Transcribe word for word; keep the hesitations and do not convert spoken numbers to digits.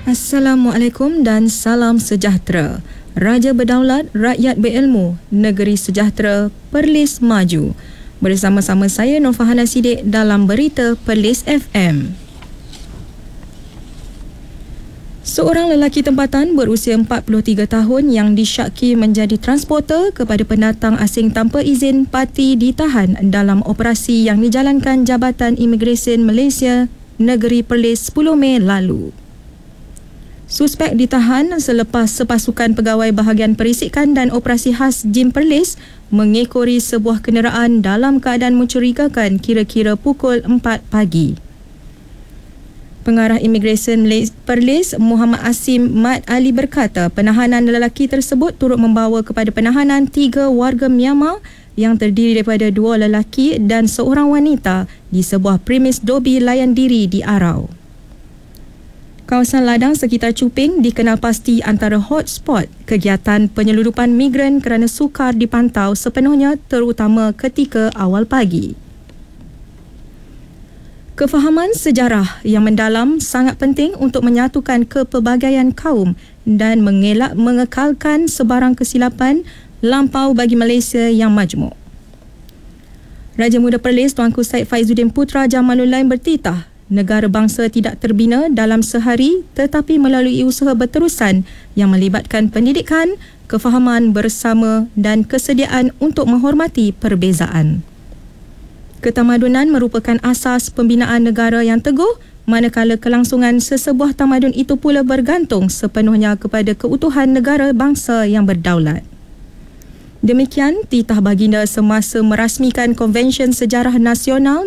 Assalamualaikum dan salam sejahtera. Raja berdaulat, rakyat berilmu, negeri sejahtera, Perlis maju. Bersama-sama saya Nur Fahana Siddiq dalam Berita Perlis F M. Seorang lelaki tempatan berusia empat puluh tiga tahun yang disyaki menjadi transporter kepada pendatang asing tanpa izin parti ditahan dalam operasi yang dijalankan Jabatan Imigresen Malaysia Negeri Perlis sepuluh Mei lalu. Suspek ditahan selepas sepasukan pegawai bahagian perisikan dan operasi khas Jim Perlis mengekori sebuah kenderaan dalam keadaan mencurigakan kira-kira pukul empat pagi. Pengarah Imigresen Perlis, Muhammad Asim Mat Ali berkata penahanan lelaki tersebut turut membawa kepada penahanan tiga warga Myanmar yang terdiri daripada dua lelaki dan seorang wanita di sebuah premis Dobi Layan Diri di Arau. Kawasan ladang sekitar Cuping dikenal pasti antara hotspot kegiatan penyeludupan migran kerana sukar dipantau sepenuhnya terutama ketika awal pagi. Kefahaman sejarah yang mendalam sangat penting untuk menyatukan kepelbagaian kaum dan mengelak mengekalkan sebarang kesilapan lampau bagi Malaysia yang majmuk. Raja Muda Perlis Tuanku Syed Faizuddin Putra Jamalul Lain bertitah negara bangsa tidak terbina dalam sehari tetapi melalui usaha berterusan yang melibatkan pendidikan, kefahaman bersama dan kesediaan untuk menghormati perbezaan. Ketamadunan merupakan asas pembinaan negara yang teguh, manakala kelangsungan sesebuah tamadun itu pula bergantung sepenuhnya kepada keutuhan negara bangsa yang berdaulat. Demikian titah baginda semasa merasmikan Konvensyen Sejarah Nasional